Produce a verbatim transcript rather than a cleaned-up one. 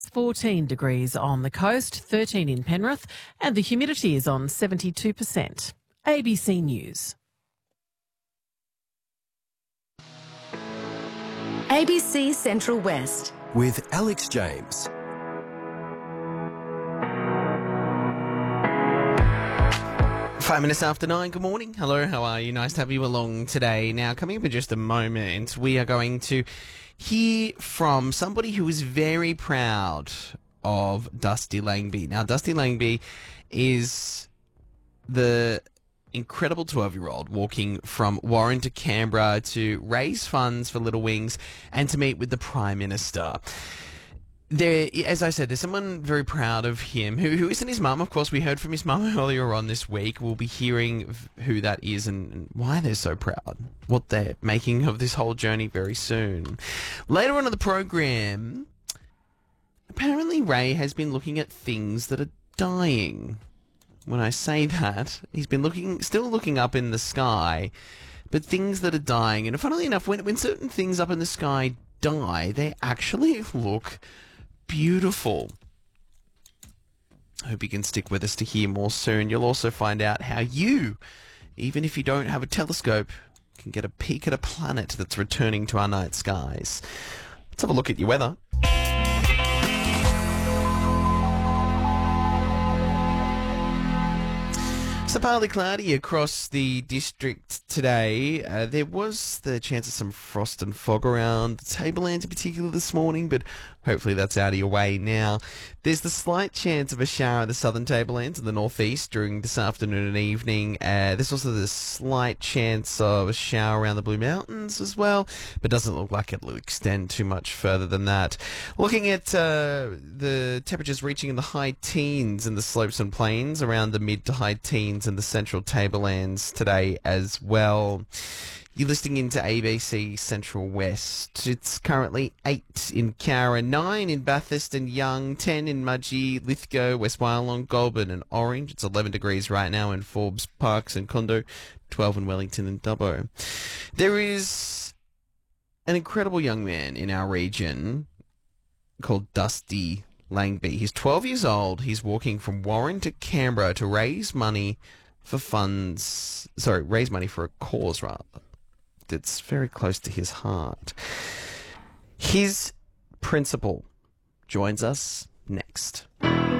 fourteen degrees on the coast, thirteen in Penrith, and the humidity is on seventy-two percent. A B C News. A B C Central West. With Alex James. Five minutes after nine, good morning. Hello, how are you? Nice to have you along today. Now, coming up in just a moment, we are going to hear from somebody who is very proud of Dusty Langby. Now, Dusty Langby is the incredible twelve-year-old walking from Warren to Canberra to raise funds for Little Wings and to meet with the Prime Minister. There, as I said, there's someone very proud of him, who, who isn't his mum. Of course, we heard from his mum earlier on this week. We'll be hearing who that is and why they're so proud, what they're making of this whole journey very soon. Later on in the program, apparently Ray has been looking at things that are dying. When I say that, he's been looking, still looking up in the sky, but things that are dying. And funnily enough, when, when certain things up in the sky die, they actually look beautiful. I hope you can stick with us to hear more soon. You'll also find out how you, even if you don't have a telescope, can get a peek at a planet that's returning to our night skies. Let's have a look at your weather. So partly cloudy across the district today. Uh, there was the chance of some frost and fog around the Tablelands in particular this morning, but hopefully that's out of your way now. There's the slight chance of a shower in the southern Tablelands and the northeast during this afternoon and evening. Uh, there's also the slight chance of a shower around the Blue Mountains as well, but doesn't look like it will extend too much further than that. Looking at uh, the temperatures reaching in the high teens in the slopes and plains, around the mid to high teens in the central Tablelands today as well. You're listening into A B C Central West. It's currently eight in Cowra, nine in Bathurst and Young, ten in Mudgee, Lithgow, West Wyalong, Goulburn and Orange. It's eleven degrees right now in Forbes, Parkes and Condo, twelve in Wellington and Dubbo. There is an incredible young man in our region called Dusty Langby. He's twelve years old. He's walking from Warren to Canberra to raise money for funds, sorry, raise money for a cause, rather. It's very close to his heart. His principal joins us next.